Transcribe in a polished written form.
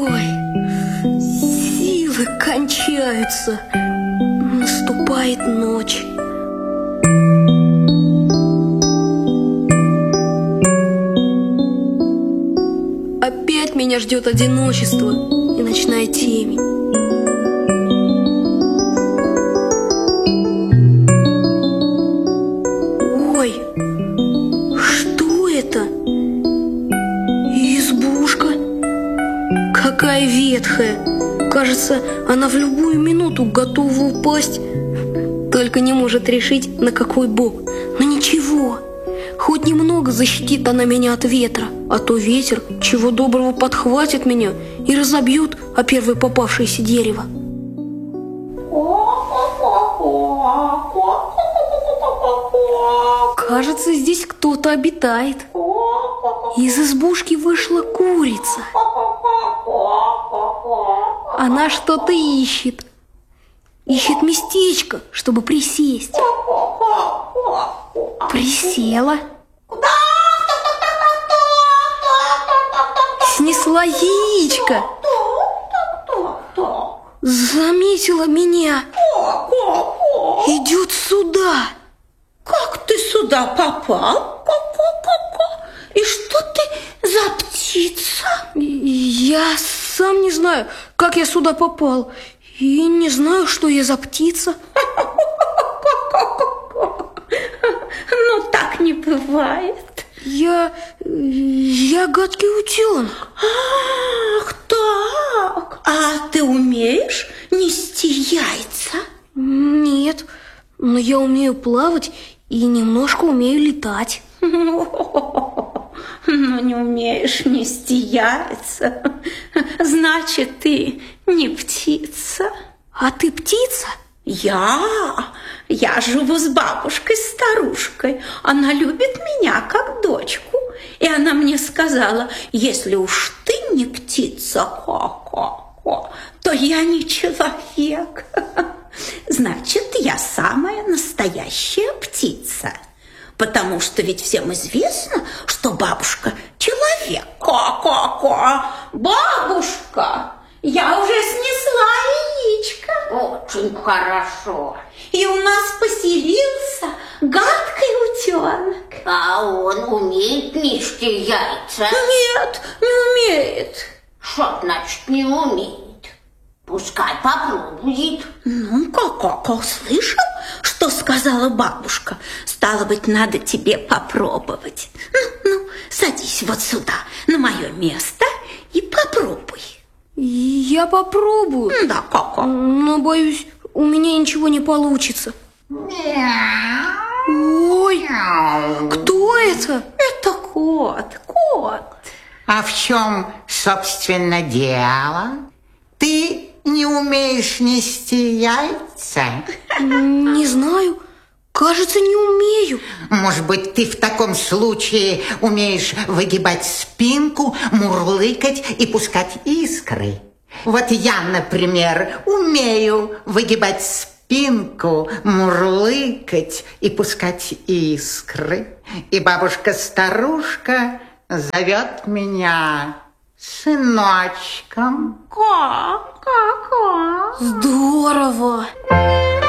Ой, силы кончаются. Наступает ночь. Опять меня ждет одиночество и ночная темень. Ой, что это? Избушка. Какая ветхая. Кажется, она в любую минуту готова упасть. Только не может решить, на какой бок. Но ничего, хоть немного защитит она меня от ветра. А то ветер, чего доброго, подхватит меня и разобьет о первое попавшееся дерево. Кажется, здесь кто-то обитает. Из избушки вышла курица. Она что-то ищет. Ищет местечко, чтобы присесть. Присела. Снесла яичко. Заметила меня. Идет сюда. Как ты сюда попал? И что ты за птица? Я сам не знаю, как я сюда попал. И не знаю, что я за птица. Ну, так не бывает. Я гадкий утенок. Ах, так. А ты умеешь нести яйца? Нет, но я умею плавать и немножко умею летать. Ну, не умеешь нести яйца, значит, ты не птица. А ты птица? Я живу с бабушкой-старушкой. Она любит меня как дочку. И она мне сказала, если уж ты не птица, то я не человек. Значит, я самая настоящая птица. Потому что ведь всем известно, что бабушка человек. Бабушка, я уже снесла яичко. Очень хорошо. И у нас поселился гадкий утенок. А он умеет нести яйца? Нет, не умеет. Что значит не умеет? Пускай попробует. Ну, слышал, что сказала бабушка? Стало быть, надо тебе попробовать. Ну, садись вот сюда, на мое место, и попробуй. Я попробую. Да, но, боюсь, у меня ничего не получится. Ой, кто это? Это кот. А в чем, собственно, дело? Ты не умеешь нести яйца? Не знаю. Кажется, не умею. Может быть, ты в таком случае умеешь выгибать спинку, мурлыкать и пускать искры? Вот я, например, умею выгибать спинку, мурлыкать и пускать искры. И бабушка-старушка зовет меня сыночком. Здорово!